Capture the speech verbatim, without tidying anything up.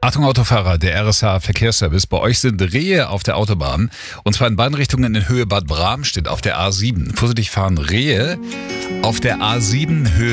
Achtung Autofahrer, der R S H-Verkehrsservice. Bei euch sind Rehe auf der Autobahn. Und zwar in beiden Richtungen in Höhe Bad Bramstedt auf der A sieben. Vorsichtig fahren Rehe auf der A sieben Höhe